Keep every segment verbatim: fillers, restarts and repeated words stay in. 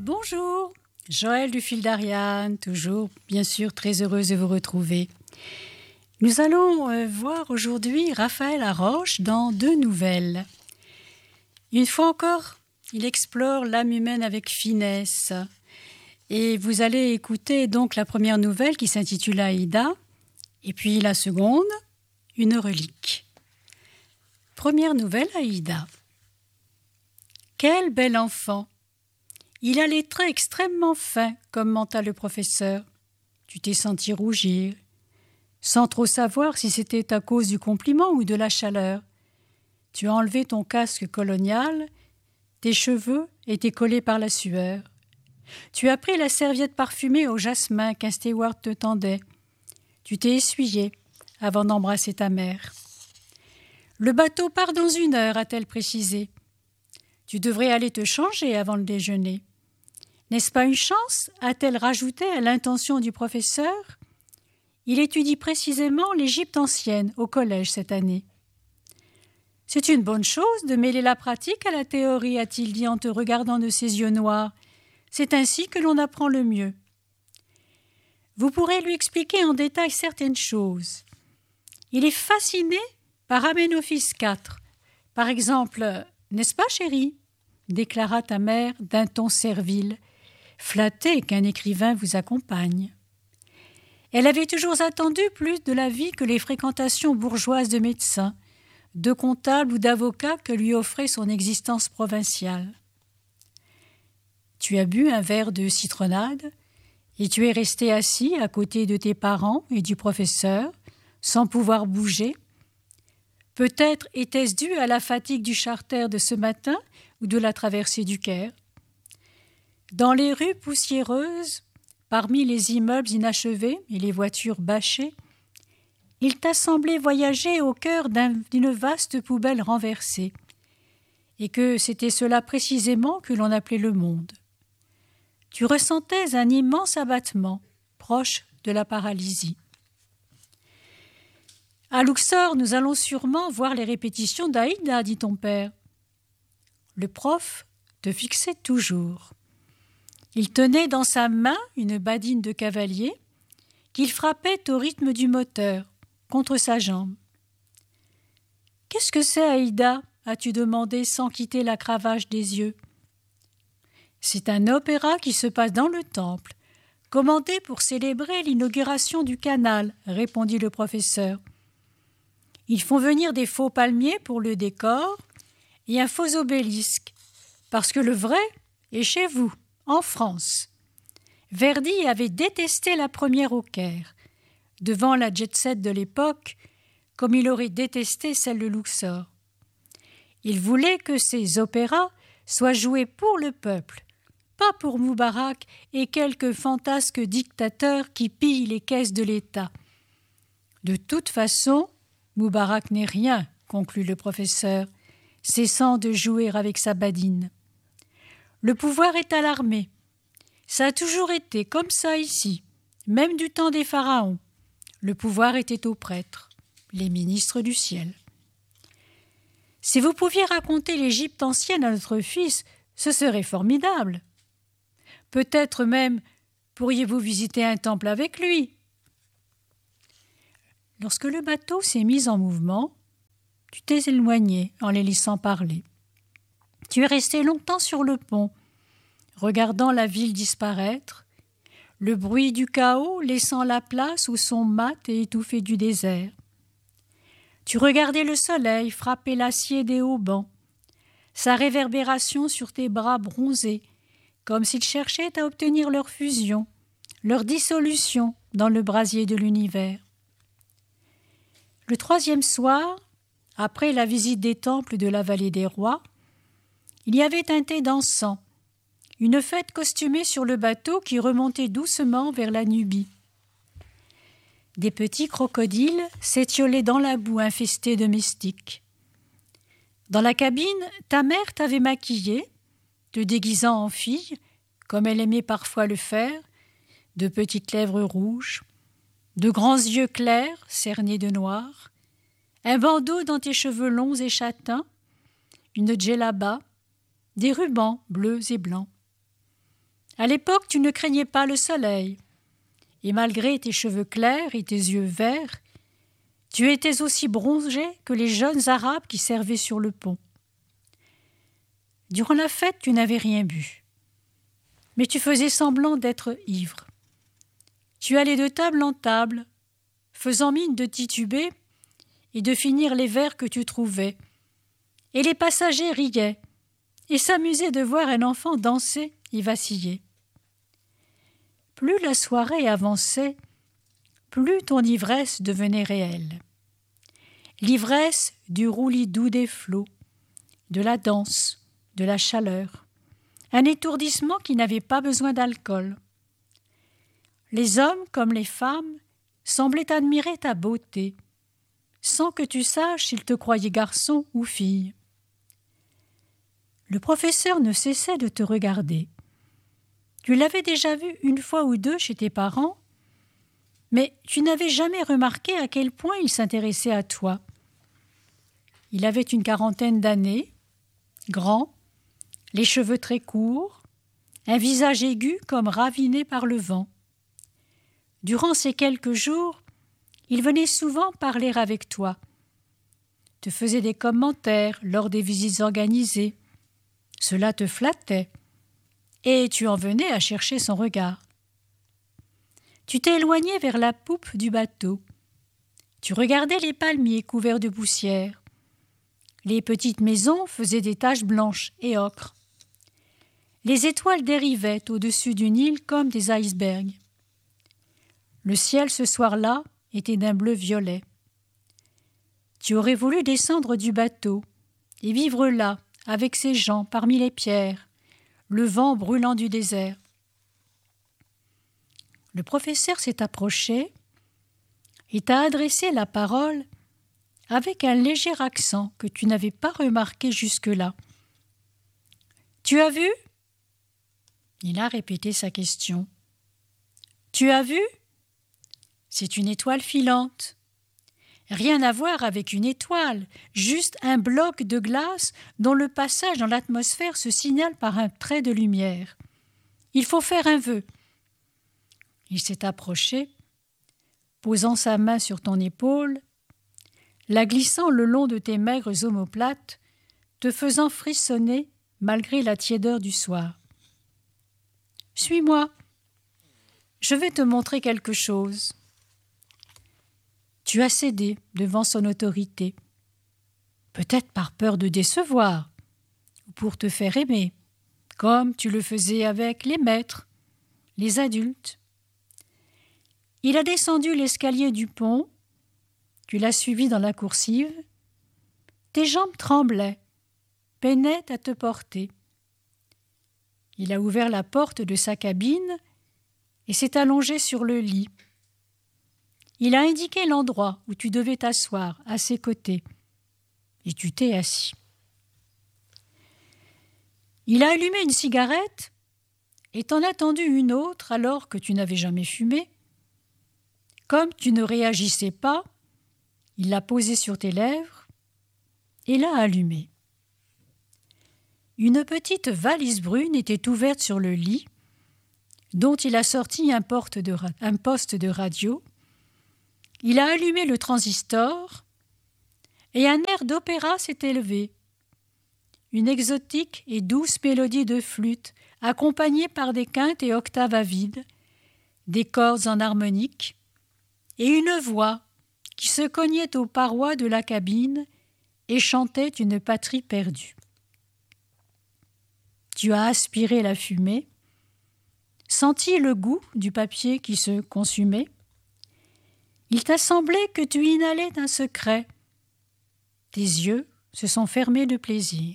Bonjour, Joëlle du Fil d'Ariane, toujours bien sûr très heureuse de vous retrouver. Nous allons euh, voir aujourd'hui Raphaël Haroche dans deux nouvelles. Une fois encore, il explore l'âme humaine avec finesse. Et vous allez écouter donc la première nouvelle qui s'intitule Aïda, et puis la seconde, une relique. Première nouvelle, Aïda. Quel bel enfant! Il a les traits extrêmement fins, commenta le professeur. Tu t'es senti rougir, sans trop savoir si c'était à cause du compliment ou de la chaleur. Tu as enlevé ton casque colonial, tes cheveux étaient collés par la sueur. Tu as pris la serviette parfumée au jasmin qu'un steward te tendait. Tu t'es essuyé avant d'embrasser ta mère. Le bateau part dans une heure, a-t-elle précisé. Tu devrais aller te changer avant le déjeuner. N'est-ce pas une chance, a-t-elle rajouté à l'intention du professeur. Il étudie précisément l'Égypte ancienne au collège cette année. C'est une bonne chose de mêler la pratique à la théorie, a-t-il dit en te regardant de ses yeux noirs. C'est ainsi que l'on apprend le mieux. Vous pourrez lui expliquer en détail certaines choses. Il est fasciné par Amenophis quatre. Par exemple, n'est-ce pas, chérie ? Déclara ta mère d'un ton servile, flattée qu'un écrivain vous accompagne. Elle avait toujours attendu plus de la vie que les fréquentations bourgeoises de médecins, de comptables ou d'avocats que lui offrait son existence provinciale. Tu as bu un verre de citronnade et tu es resté assis à côté de tes parents et du professeur, sans pouvoir bouger. Peut-être était-ce dû à la fatigue du charter de ce matin ou de la traversée du Caire. Dans les rues poussiéreuses, parmi les immeubles inachevés et les voitures bâchées, il t'a semblé voyager au cœur d'un, d'une vaste poubelle renversée, et que c'était cela précisément que l'on appelait le monde. Tu ressentais un immense abattement, proche de la paralysie. À Luxor, nous allons sûrement voir les répétitions d'Aïda, dit ton père. Le prof te fixait toujours. Il tenait dans sa main une badine de cavalier qu'il frappait au rythme du moteur, contre sa jambe. « Qu'est-ce que c'est, Aïda » as-tu demandé sans quitter la cravache des yeux. « C'est un opéra qui se passe dans le temple, commandé pour célébrer l'inauguration du canal, » répondit le professeur. « Ils font venir des faux palmiers pour le décor et un faux obélisque, parce que le vrai est chez vous, en France. » Verdi avait détesté la première au Caire, devant la jet-set de l'époque, comme il aurait détesté celle de Luxor. Il voulait que ces opéras soient joués pour le peuple, pas pour Moubarak et quelques fantasques dictateurs qui pillent les caisses de l'État. De toute façon, Moubarak n'est rien, conclut le professeur, cessant de jouer avec sa badine. Le pouvoir est à l'armée. Ça a toujours été comme ça ici, même du temps des pharaons. Le pouvoir était aux prêtres, les ministres du ciel. Si vous pouviez raconter l'Égypte ancienne à notre fils, ce serait formidable. Peut-être même pourriez-vous visiter un temple avec lui. Lorsque le bateau s'est mis en mouvement, tu t'es éloigné en les laissant parler. Tu es resté longtemps sur le pont, regardant la ville disparaître, le bruit du chaos laissant la place au son mat et étouffé du désert. Tu regardais le soleil frapper l'acier des haubans, sa réverbération sur tes bras bronzés, comme s'il cherchait à obtenir leur fusion, leur dissolution dans le brasier de l'univers. Le troisième soir, après la visite des temples de la vallée des rois, il y avait un thé d'encens, une fête costumée sur le bateau qui remontait doucement vers la Nubie. Des petits crocodiles s'étiolaient dans la boue infestée de moustiques. Dans la cabine, ta mère t'avait maquillée, te déguisant en fille, comme elle aimait parfois le faire, de petites lèvres rouges, de grands yeux clairs cernés de noir, un bandeau dans tes cheveux longs et châtains, une djellaba, des rubans bleus et blancs. À l'époque, tu ne craignais pas le soleil. Et malgré tes cheveux clairs et tes yeux verts, tu étais aussi bronzé que les jeunes Arabes qui servaient sur le pont. Durant la fête, tu n'avais rien bu. Mais tu faisais semblant d'être ivre. Tu allais de table en table, faisant mine de tituber et de finir les verres que tu trouvais. Et les passagers riaient et s'amusaient de voir un enfant danser et vaciller. Plus la soirée avançait, plus ton ivresse devenait réelle. L'ivresse du roulis doux des flots, de la danse, de la chaleur. Un étourdissement qui n'avait pas besoin d'alcool. Les hommes comme les femmes semblaient admirer ta beauté, sans que tu saches s'ils te croyaient garçon ou fille. Le professeur ne cessait de te regarder. Tu l'avais déjà vu une fois ou deux chez tes parents, mais tu n'avais jamais remarqué à quel point il s'intéressait à toi. Il avait une quarantaine d'années, grand, les cheveux très courts, un visage aigu comme raviné par le vent. Durant ces quelques jours, il venait souvent parler avec toi, te faisait des commentaires lors des visites organisées. Cela te flattait, et tu en venais à chercher son regard. Tu t'es éloigné vers la poupe du bateau. Tu regardais les palmiers couverts de poussière. Les petites maisons faisaient des taches blanches et ocre. Les étoiles dérivaient au-dessus d'une île comme des icebergs. Le ciel ce soir-là était d'un bleu violet. Tu aurais voulu descendre du bateau et vivre là, avec ces gens parmi les pierres, le vent brûlant du désert. Le professeur s'est approché et t'a adressé la parole avec un léger accent que tu n'avais pas remarqué jusque-là. « Tu as vu ?» Il a répété sa question. « Tu as vu ? C'est une étoile filante. Rien à voir avec une étoile, juste un bloc de glace dont le passage dans l'atmosphère se signale par un trait de lumière. Il faut faire un vœu. » Il s'est approché, posant sa main sur ton épaule, la glissant le long de tes maigres omoplates, te faisant frissonner malgré la tiédeur du soir. « Suis-moi, je vais te montrer quelque chose. » Tu as cédé devant son autorité, peut-être par peur de décevoir, ou pour te faire aimer, comme tu le faisais avec les maîtres, les adultes. Il a descendu l'escalier du pont, tu l'as suivi dans la coursive, tes jambes tremblaient, peinaient à te porter. Il a ouvert la porte de sa cabine et s'est allongé sur le lit. Il a indiqué l'endroit où tu devais t'asseoir, à ses côtés, et tu t'es assis. Il a allumé une cigarette et t'en a tendu une autre alors que tu n'avais jamais fumé. Comme tu ne réagissais pas, il l'a posée sur tes lèvres et l'a allumée. Une petite valise brune était ouverte sur le lit, dont il a sorti un, porte de ra- un poste de radio. Il a allumé le transistor et un air d'opéra s'est élevé. Une exotique et douce mélodie de flûte, accompagnée par des quintes et octaves à vide, des cordes en harmonique, et une voix qui se cognait aux parois de la cabine et chantait une patrie perdue. Tu as aspiré la fumée, senti le goût du papier qui se consumait. Il t'a semblé que tu inhalais un secret. Tes yeux se sont fermés de plaisir.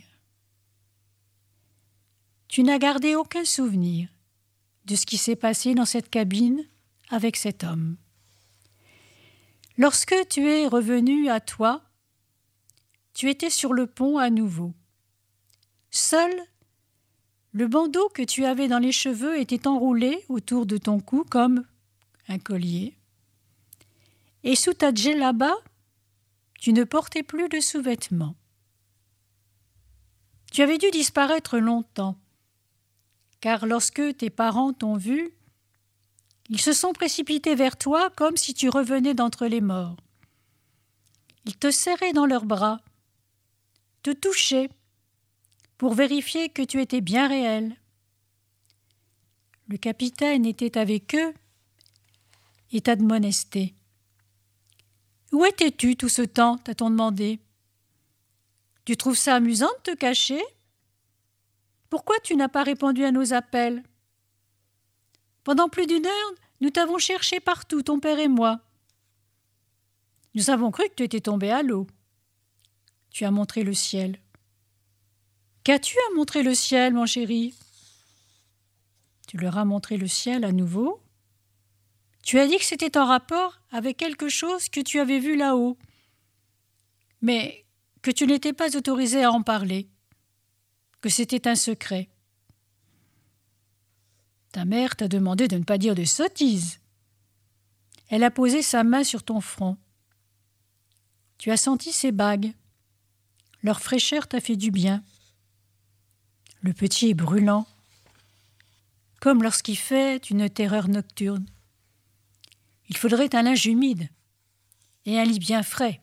Tu n'as gardé aucun souvenir de ce qui s'est passé dans cette cabine avec cet homme. Lorsque tu es revenu à toi, tu étais sur le pont à nouveau. Seul, le bandeau que tu avais dans les cheveux était enroulé autour de ton cou comme un collier. Et sous ta djellaba, tu ne portais plus de sous-vêtements. Tu avais dû disparaître longtemps, car lorsque tes parents t'ont vu, ils se sont précipités vers toi comme si tu revenais d'entre les morts. Ils te serraient dans leurs bras, te touchaient pour vérifier que tu étais bien réel. Le capitaine était avec eux et t'admonestait. « Où étais-tu tout ce temps ?» t'a-t-on demandé. « Tu trouves ça amusant de te cacher ? Pourquoi tu n'as pas répondu à nos appels ? Pendant plus d'une heure, nous t'avons cherché partout, ton père et moi. Nous avons cru que tu étais tombé à l'eau. Tu as montré le ciel. » « Qu'as-tu à montrer le ciel, mon chéri ?» Tu leur as montré le ciel à nouveau. Tu as dit que c'était en rapport avec quelque chose que tu avais vu là-haut, mais que tu n'étais pas autorisé à en parler, que c'était un secret. Ta mère t'a demandé de ne pas dire de sottises. Elle a posé sa main sur ton front. Tu as senti ses bagues. Leur fraîcheur t'a fait du bien. Le petit est brûlant, comme lorsqu'il fait une terreur nocturne. Il faudrait un linge humide et un lit bien frais.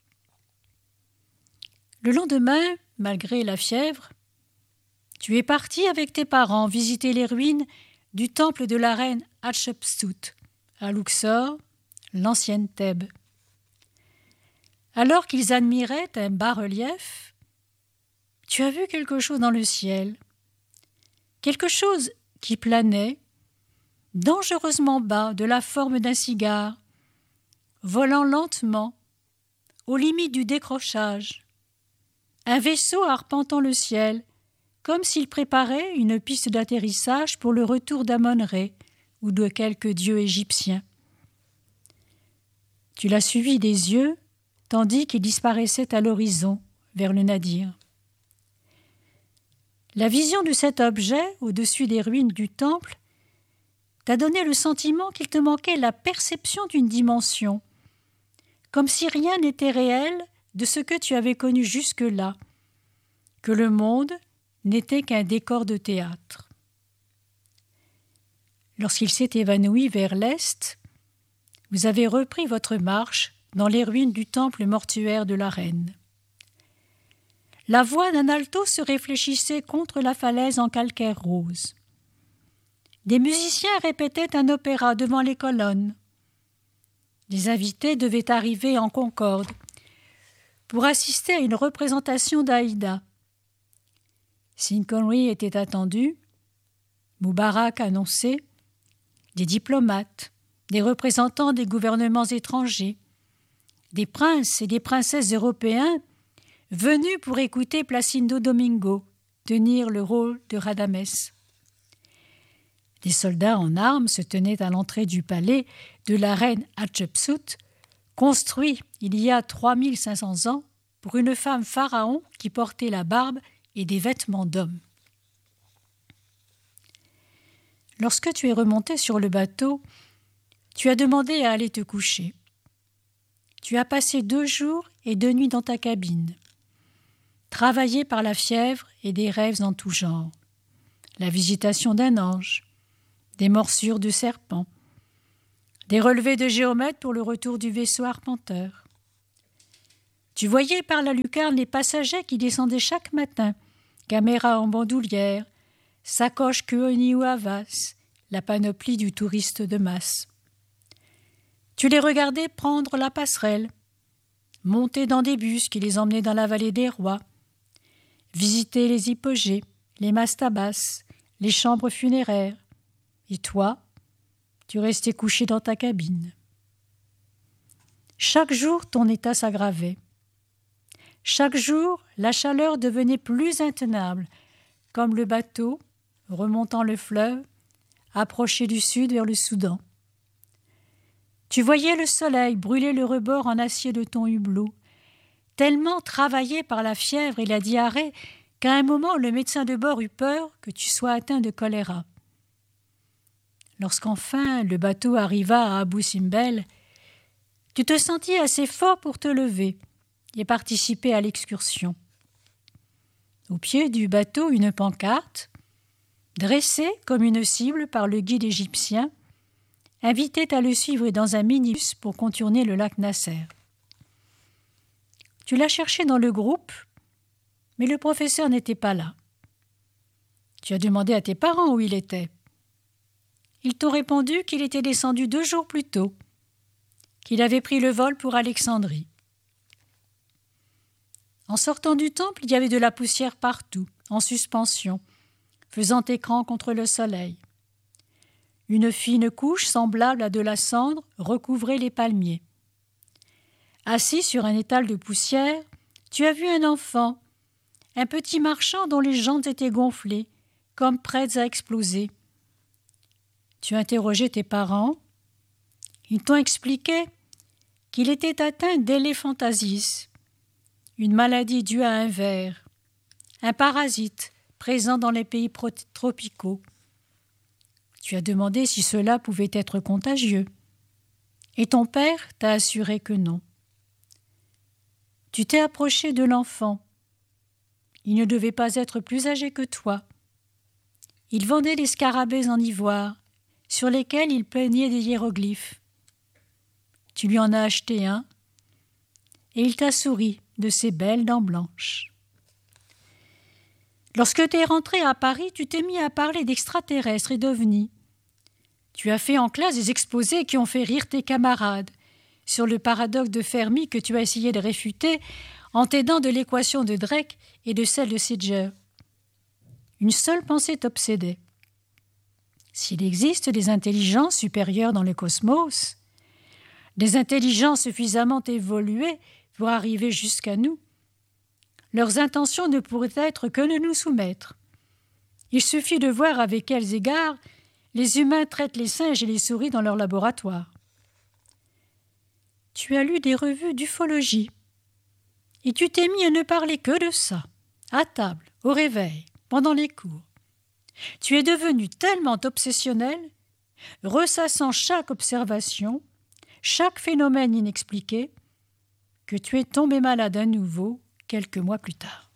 Le lendemain, malgré la fièvre, tu es parti avec tes parents visiter les ruines du temple de la reine Hatshepsut, à Luxor, l'ancienne Thèbes. Alors qu'ils admiraient un bas-relief, tu as vu quelque chose dans le ciel, quelque chose qui planait, dangereusement bas, de la forme d'un cigare, volant lentement, aux limites du décrochage. Un vaisseau arpentant le ciel, comme s'il préparait une piste d'atterrissage pour le retour d'Amon-Ré ou de quelque dieu égyptien. Tu l'as suivi des yeux, tandis qu'il disparaissait à l'horizon, vers le Nadir. La vision de cet objet, au-dessus des ruines du temple, t'a donné le sentiment qu'il te manquait la perception d'une dimension, comme si rien n'était réel de ce que tu avais connu jusque-là, que le monde n'était qu'un décor de théâtre. Lorsqu'il s'est évanoui vers l'est, vous avez repris votre marche dans les ruines du temple mortuaire de la reine. La voix d'un alto se réfléchissait contre la falaise en calcaire rose. Des musiciens répétaient un opéra devant les colonnes. Les invités devaient arriver en concorde pour assister à une représentation d'Aïda. Sean Connery était attendu, Moubarak annoncé, des diplomates, des représentants des gouvernements étrangers, des princes et des princesses européens venus pour écouter Placido Domingo tenir le rôle de Radames. Des soldats en armes se tenaient à l'entrée du palais de la reine Hatshepsut, construit il y a trois mille cinq cents ans pour une femme pharaon qui portait la barbe et des vêtements d'homme. Lorsque tu es remonté sur le bateau, tu as demandé à aller te coucher. Tu as passé deux jours et deux nuits dans ta cabine, travaillé par la fièvre et des rêves en tout genre, la visitation d'un ange, des morsures de serpents, des relevés de géomètre pour le retour du vaisseau arpenteur. Tu voyais par la lucarne les passagers qui descendaient chaque matin, caméra en bandoulière, sacoche Kuoni ou Havas, la panoplie du touriste de masse. Tu les regardais prendre la passerelle, monter dans des bus qui les emmenaient dans la vallée des rois, visiter les hypogées, les mastabas, les chambres funéraires. Et toi, tu restais couché dans ta cabine. Chaque jour, ton état s'aggravait. Chaque jour, la chaleur devenait plus intenable, comme le bateau, remontant le fleuve, approchait du sud vers le Soudan. Tu voyais le soleil brûler le rebord en acier de ton hublot, tellement travaillé par la fièvre et la diarrhée qu'à un moment le médecin de bord eut peur que tu sois atteint de choléra. Lorsqu'enfin le bateau arriva à Abou Simbel, tu te sentis assez fort pour te lever et participer à l'excursion. Au pied du bateau, une pancarte, dressé comme une cible par le guide égyptien, invitait à le suivre dans un minibus pour contourner le lac Nasser. Tu l'as cherché dans le groupe, mais le professeur n'était pas là. Tu as demandé à tes parents où il était. Ils t'ont répondu qu'il était descendu deux jours plus tôt, qu'il avait pris le vol pour Alexandrie. En sortant du temple, il y avait de la poussière partout, en suspension, faisant écran contre le soleil. Une fine couche semblable à de la cendre recouvrait les palmiers. Assis sur un étal de poussière, tu as vu un enfant, un petit marchand dont les jambes étaient gonflées, comme prêtes à exploser. Tu as interrogé tes parents. Ils t'ont expliqué qu'il était atteint d'éléphantasis, une maladie due à un ver, un parasite présent dans les pays tropicaux. Tu as demandé si cela pouvait être contagieux, et ton père t'a assuré que non. Tu t'es approché de l'enfant. Il ne devait pas être plus âgé que toi. Il vendait des scarabées en ivoire, sur lesquels il peignait des hiéroglyphes. Tu lui en as acheté un, et il t'a souri de ses belles dents blanches. Lorsque tu es rentré à Paris, tu t'es mis à parler d'extraterrestres et d'ovnis. Tu as fait en classe des exposés qui ont fait rire tes camarades sur le paradoxe de Fermi que tu as essayé de réfuter en t'aidant de l'équation de Drake et de celle de Sedgwick. Une seule pensée t'obsédait. S'il existe des intelligences supérieures dans le cosmos, des intelligences suffisamment évoluées pour arriver jusqu'à nous, leurs intentions ne pourraient être que de nous soumettre. Il suffit de voir avec quels égards les humains traitent les singes et les souris dans leur laboratoire. Tu as lu des revues d'ufologie et tu t'es mis à ne parler que de ça, à table, au réveil, pendant les cours. Tu es devenu tellement obsessionnel, ressassant chaque observation, chaque phénomène inexpliqué, que tu es tombé malade à nouveau quelques mois plus tard.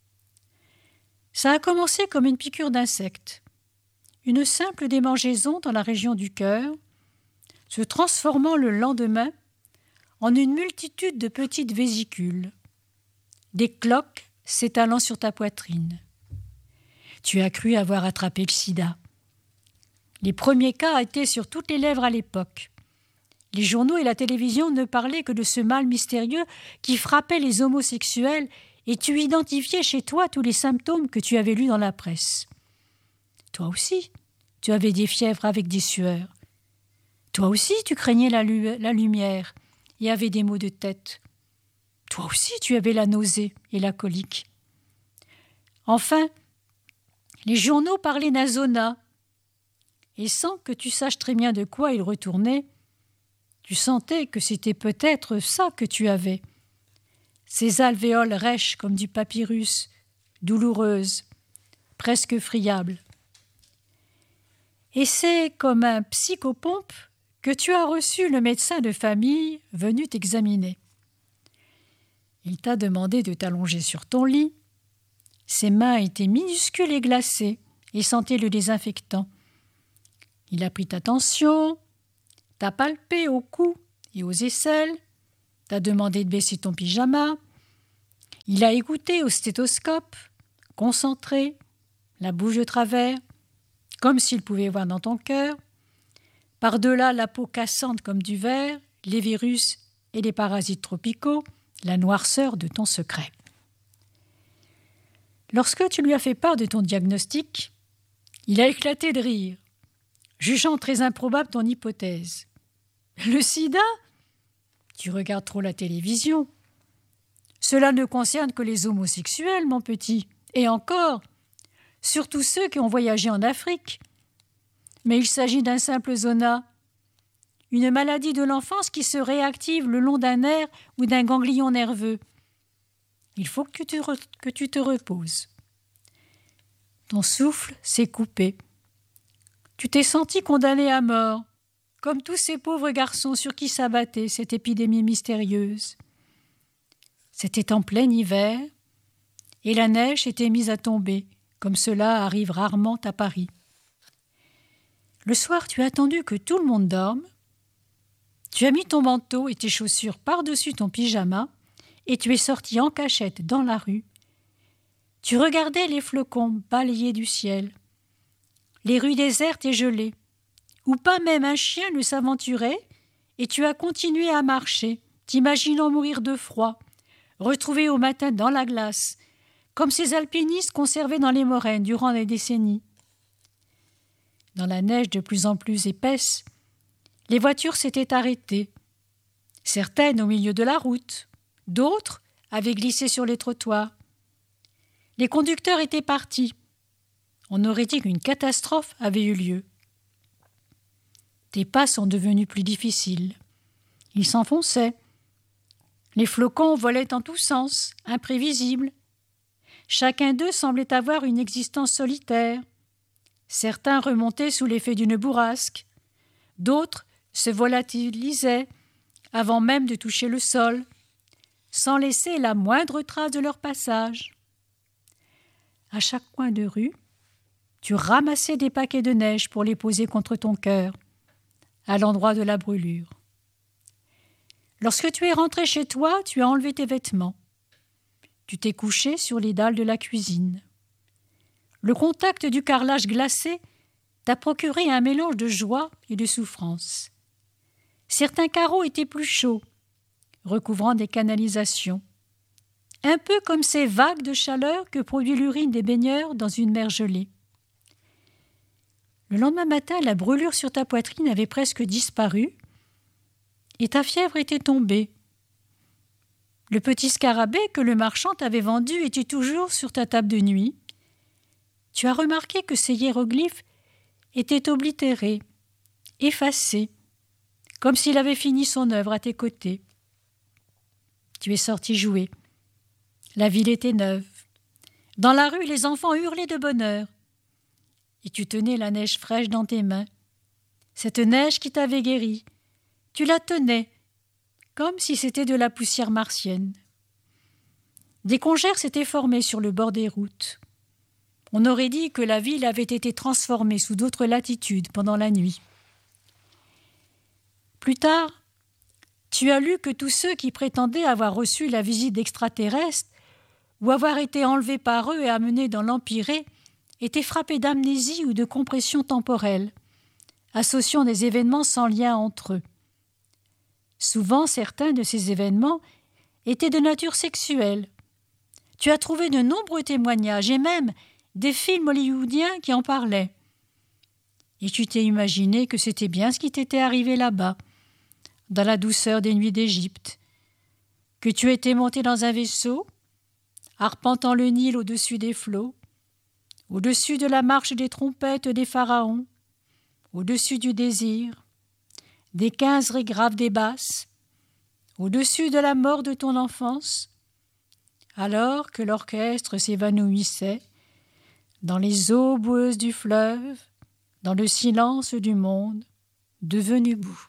Ça a commencé comme une piqûre d'insecte, une simple démangeaison dans la région du cœur, se transformant le lendemain en une multitude de petites vésicules, des cloques s'étalant sur ta poitrine. Tu as cru avoir attrapé le sida. Les premiers cas étaient sur toutes les lèvres à l'époque. Les journaux et la télévision ne parlaient que de ce mal mystérieux qui frappait les homosexuels et tu identifiais chez toi tous les symptômes que tu avais lus dans la presse. Toi aussi, tu avais des fièvres avec des sueurs. Toi aussi, tu craignais la, lu- la lumière et avais des maux de tête. Toi aussi, tu avais la nausée et la colique. Enfin, les journaux parlaient d'un zona, et sans que tu saches très bien de quoi ils retournaient, tu sentais que c'était peut-être ça que tu avais. Ces alvéoles rêches comme du papyrus, douloureuses, presque friables. Et c'est comme un psychopompe que tu as reçu le médecin de famille venu t'examiner. Il t'a demandé de t'allonger sur ton lit. Ses mains étaient minuscules et glacées et sentaient le désinfectant. Il a pris ta tension, t'a palpé au cou et aux aisselles, t'a demandé de baisser ton pyjama. Il a écouté au stéthoscope, concentré, la bouche de travers, comme s'il pouvait voir dans ton cœur. Par-delà la peau cassante comme du verre, les virus et les parasites tropicaux, la noirceur de ton secret. Lorsque tu lui as fait part de ton diagnostic, il a éclaté de rire, jugeant très improbable ton hypothèse. Le sida ? Tu regardes trop la télévision. Cela ne concerne que les homosexuels, mon petit, et encore, surtout ceux qui ont voyagé en Afrique. Mais il s'agit d'un simple zona, une maladie de l'enfance qui se réactive le long d'un nerf ou d'un ganglion nerveux. Il faut que tu te, re- que tu te reposes. Ton souffle s'est coupé. Tu t'es senti condamné à mort, comme tous ces pauvres garçons sur qui s'abattait cette épidémie mystérieuse. C'était en plein hiver, et la neige était mise à tomber, comme cela arrive rarement à Paris. Le soir, tu as attendu que tout le monde dorme. Tu as mis ton manteau et tes chaussures par-dessus ton pyjama et tu es sorti en cachette dans la rue. Tu regardais les flocons balayés du ciel, les rues désertes et gelées, où pas même un chien ne s'aventurait, et tu as continué à marcher, t'imaginant mourir de froid, retrouvé au matin dans la glace, comme ces alpinistes conservés dans les moraines durant des décennies. Dans la neige de plus en plus épaisse, les voitures s'étaient arrêtées, certaines au milieu de la route, d'autres avaient glissé sur les trottoirs. Les conducteurs étaient partis. On aurait dit qu'une catastrophe avait eu lieu. Tes pas sont devenus plus difficiles. Ils s'enfonçaient. Les flocons volaient en tous sens, imprévisibles. Chacun d'eux semblait avoir une existence solitaire. Certains remontaient sous l'effet d'une bourrasque. D'autres se volatilisaient avant même de toucher le sol, sans laisser la moindre trace de leur passage. À chaque coin de rue, tu ramassais des paquets de neige pour les poser contre ton cœur, à l'endroit de la brûlure. Lorsque tu es rentré chez toi, tu as enlevé tes vêtements. Tu t'es couché sur les dalles de la cuisine. Le contact du carrelage glacé t'a procuré un mélange de joie et de souffrance. Certains carreaux étaient plus chauds, recouvrant des canalisations, un peu comme ces vagues de chaleur que produit l'urine des baigneurs dans une mer gelée. Le lendemain matin, la brûlure sur ta poitrine avait presque disparu et ta fièvre était tombée. Le petit scarabée que le marchand t'avait vendu était toujours sur ta table de nuit. Tu as remarqué que ces hiéroglyphes étaient oblitérés, effacés, comme s'il avait fini son œuvre à tes côtés. Tu es sorti jouer. La ville était neuve. Dans la rue, les enfants hurlaient de bonheur. Et tu tenais la neige fraîche dans tes mains. Cette neige qui t'avait guéri, tu la tenais, comme si c'était de la poussière martienne. Des congères s'étaient formées sur le bord des routes. On aurait dit que la ville avait été transformée sous d'autres latitudes pendant la nuit. Plus tard, tu as lu que tous ceux qui prétendaient avoir reçu la visite d'extraterrestres ou avoir été enlevés par eux et amenés dans l'Empyrée étaient frappés d'amnésie ou de compression temporelle, associant des événements sans lien entre eux. Souvent, certains de ces événements étaient de nature sexuelle. Tu as trouvé de nombreux témoignages et même des films hollywoodiens qui en parlaient. Et tu t'es imaginé que c'était bien ce qui t'était arrivé là-bas, dans la douceur des nuits d'Égypte, que tu étais monté dans un vaisseau, arpentant le Nil au-dessus des flots, au-dessus de la marche des trompettes des pharaons, au-dessus du désir, des quinze raies graves des basses, au-dessus de la mort de ton enfance, alors que l'orchestre s'évanouissait dans les eaux boueuses du fleuve, dans le silence du monde devenu boue.